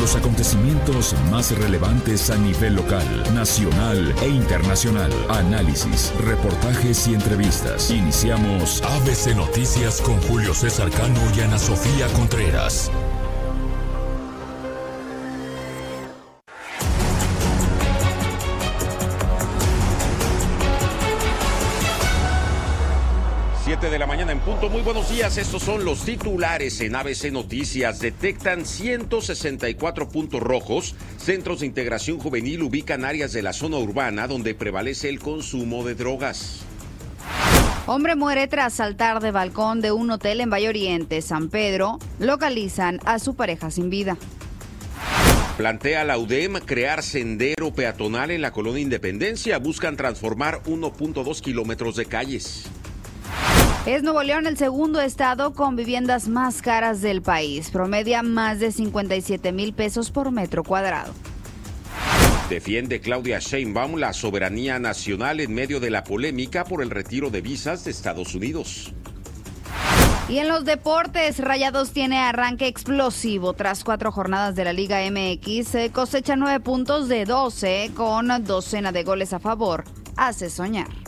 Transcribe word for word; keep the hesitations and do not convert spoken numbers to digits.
Los acontecimientos más relevantes a nivel local, nacional e internacional. Análisis, reportajes y entrevistas. Iniciamos A B C Noticias con Julio César Cano y Ana Sofía Contreras. siete de la mañana en punto. Muy buenos días. Estos son los titulares en A B C Noticias. Detectan ciento sesenta y cuatro puntos rojos. Centros de integración juvenil ubican áreas de la zona urbana donde prevalece el consumo de drogas. Hombre muere tras saltar de balcón de un hotel en Valle Oriente, San Pedro. Localizan a su pareja sin vida. Plantea la U D E M crear sendero peatonal en la colonia Independencia. Buscan transformar uno punto dos kilómetros de calles. Es Nuevo León el segundo estado con viviendas más caras del país. Promedia más de cincuenta y siete mil pesos por metro cuadrado. Defiende Claudia Sheinbaum la soberanía nacional en medio de la polémica por el retiro de visas de Estados Unidos. Y en los deportes, Rayados tiene arranque explosivo. Tras cuatro jornadas de la Liga M X, cosecha nueve puntos de doce con docena de goles a favor. Hace soñar.